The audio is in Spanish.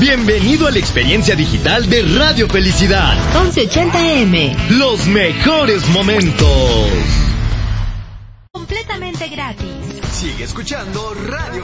Bienvenido a la experiencia digital de Radio Felicidad. 1180M. Los mejores momentos. Completamente gratis. Sigue escuchando Radio